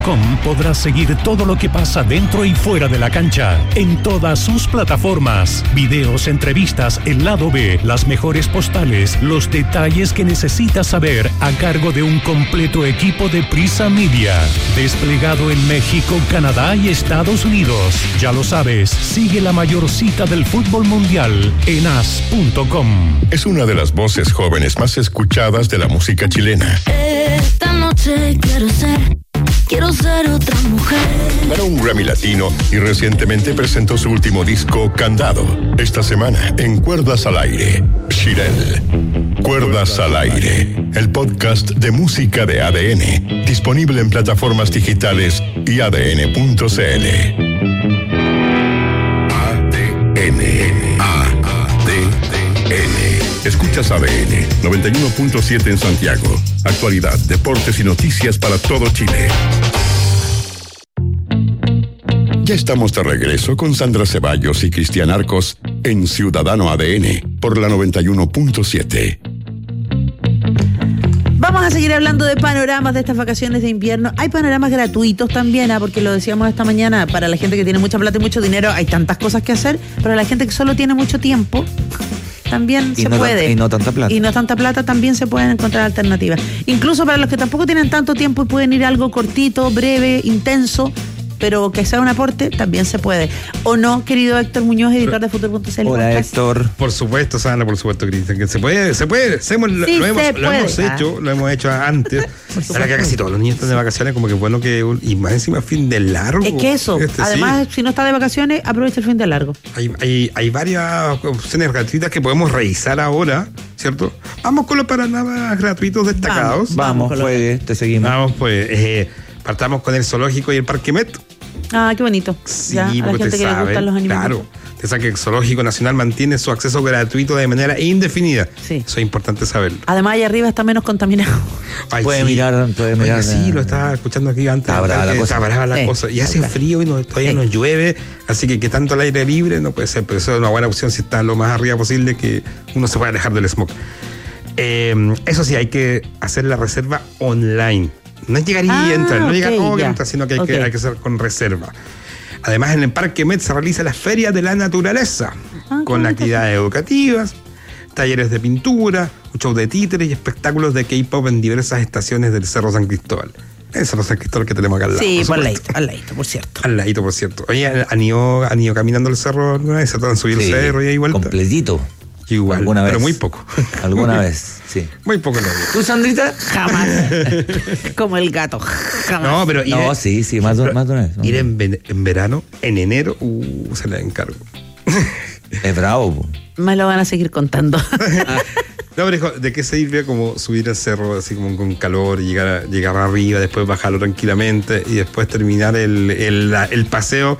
Podrás seguir todo lo que pasa dentro y fuera de la cancha, en todas sus plataformas. Videos, entrevistas, el lado B, las mejores postales, los detalles que necesitas saber a cargo de un completo equipo de Prisa Media. Desplegado en México, Canadá y Estados Unidos. Ya lo sabes, sigue la mayor cita del fútbol mundial en as.com. Es una de las voces jóvenes más escuchadas de la música chilena. Esta noche quiero ser otra mujer. Ganó un Grammy Latino y recientemente presentó su último disco, Candado. Esta semana, en Cuerdas al Aire, Shirel. Cuerdas al Aire, el podcast de música de ADN, disponible en plataformas digitales y adn.cl. Escuchas ADN 91.7 en Santiago. Actualidad, deportes y noticias para todo Chile. Ya estamos de regreso con Sandra Ceballos y Cristian Arcos en Ciudadano ADN por la 91.7. Vamos a seguir hablando de panoramas de estas vacaciones de invierno. Hay panoramas gratuitos también, porque lo decíamos esta mañana, para la gente que tiene mucha plata y mucho dinero hay tantas cosas que hacer, pero la gente que solo tiene mucho tiempo también se puede. Y no tanta plata. Y no tanta plata, también se pueden encontrar alternativas. Incluso para los que tampoco tienen tanto tiempo y pueden ir a algo cortito, breve, intenso, pero que sea un aporte, también se puede. ¿O no, querido Héctor Muñoz, editor de Futuro.cl? Hola, Héctor. Por supuesto, Sandra, por supuesto, Cristian, que se puede. Lo hemos hecho antes. Ahora que casi todos los niños están de vacaciones, como que bueno que... Y más encima fin de largo. Es que eso, además, si no está de vacaciones, aprovecha el fin de largo. Hay varias opciones gratuitas que podemos revisar ahora, ¿cierto? Vamos con los panoramas gratuitos destacados. Vamos, pues, te seguimos. Vamos, pues, partamos con el zoológico y el Parque Met. Ah, qué bonito. Sí, ya, a la gente que le gustan los animales. Claro, te sabe que el Zoológico Nacional mantiene su acceso gratuito de manera indefinida. Sí. Eso es importante saberlo. Además, allá arriba está menos contaminado. Puede mirar. Sí, lo estaba escuchando aquí antes. Está brava la cosa. Y hace frío y todavía no llueve, así que tanto al aire libre no puede ser, pero eso es una buena opción si está lo más arriba posible, que uno se pueda alejar del smog. Eso sí, hay que hacer la reserva online. No es llegar y entrar, no llegar y entrar, sino que hay que hacer con reserva. Además, en el Parque Met se realiza la Feria de la Naturaleza, con actividades educativas, talleres de pintura, un show de títeres y espectáculos de K-pop en diversas estaciones del Cerro San Cristóbal. El Cerro San Cristóbal que tenemos acá al lado. Sí, al ladito, por cierto. Al ladito, por cierto. Oye, ¿han ido caminando el cerro alguna vez? ¿Se han subido el cerro y ahí vuelta? Completito. Igual, alguna pero vez. muy poco. Alguna vez, sí. Muy poco lo vi. ¿Tú, Sandrita? Jamás. Como el gato. Jamás. No, pero sí, más de una vez. Ir en verano, en enero, se le encargo. Es bravo, po. Me lo van a seguir contando. No, pero hijo, ¿de qué sirve como subir al cerro así como con calor y llegar arriba, después bajarlo tranquilamente y después terminar el paseo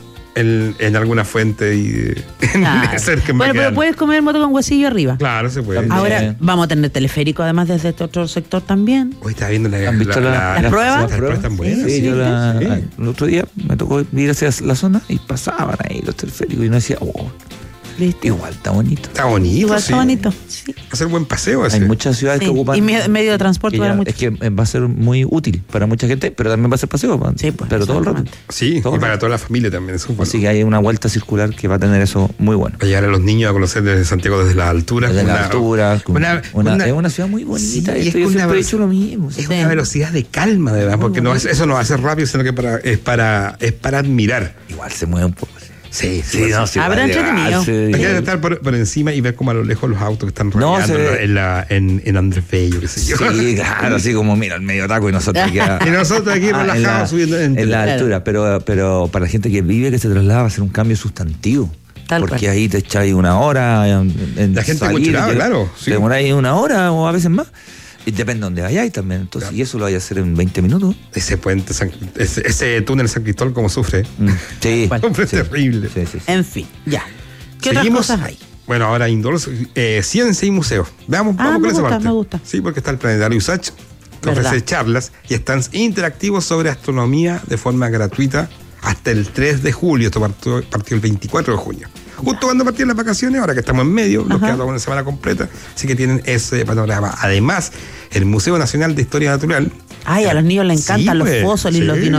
en alguna fuente y cerca? Bueno, pero puedes comer moto con huesillo arriba. Claro, se puede. Ahora vamos a tener teleférico además desde este otro sector también. Hoy estaba viendo ¿Has visto las pruebas? Las pruebas están buenas. Sí, el otro día me tocó ir hacia la zona y pasaban ahí los teleféricos y uno decía, ¿viste? Igual está bonito. Está bonito. Igual está bonito. Sí. Hacer buen paseo así. Hay muchas ciudades que ocupan. Y medio de transporte para muchos. Es que va a ser muy útil para mucha gente, pero también va a ser paseo. Sí, pues, pero todo el rato. Sí, todo y para toda la familia también. Eso es bueno. Así que hay una vuelta circular que va a tener eso muy bueno. Para llegar a los niños a conocer desde Santiago desde la altura. Desde la altura. Es una ciudad muy bonita. Sí, yo siempre he hecho lo mismo. Es una velocidad de calma, de verdad, porque eso no va a ser rápido, sino que es para admirar. Igual se mueve un poco. Sí, no, sí. Habrá entretenido. Hay que estar por encima y ver como a lo lejos los autos que están rodeando en Andrés Bello, qué sé yo. Sí, claro, así como mira, el medio taco y nosotros aquí, relajados subiendo en la altura. Pero para la gente que vive, que se traslada, va a ser un cambio sustantivo. Porque ahí te echáis una hora en la gente salir, claro. Te demoráis una hora o a veces más. Y depende de dónde vayáis también. Entonces, y eso lo vais a hacer en 20 minutos. Ese puente, ese túnel San Cristóbal, como sufre. Sí. Hombre, terrible. Sí. En fin, ya. ¿Qué otras cosas hay? Bueno, ahora indoors, ciencia y museo. Vamos con esa parte. Me gusta. Sí, porque está el Planetario USACH, que ofrece charlas y stands interactivos sobre astronomía de forma gratuita hasta el 3 de julio. Esto partió el 24 de junio. Justo cuando partían las vacaciones, ahora que estamos en medio, nos queda toda una semana completa, así que tienen ese panorama. Además, el Museo Nacional de Historia Natural Ay, a los niños les encantan los fósiles y los dinosaurios.